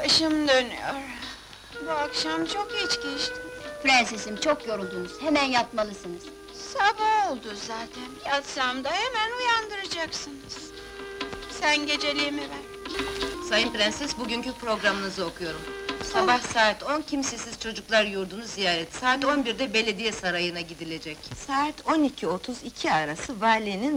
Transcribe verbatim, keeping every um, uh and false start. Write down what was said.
Başım dönüyor. Bu akşam çok içki içtim. Prensesim, çok yoruldunuz, hemen yatmalısınız. Sabah oldu zaten. Yatsam da hemen uyandıracaksınız. Sen geceliğimi ver. Sayın Prenses, bugünkü programınızı okuyorum. Sabah saat on, kimsesiz çocuklar yurdunu ziyaret. Saat on birde belediye sarayına gidilecek. Saat on iki otuz iki arası valinin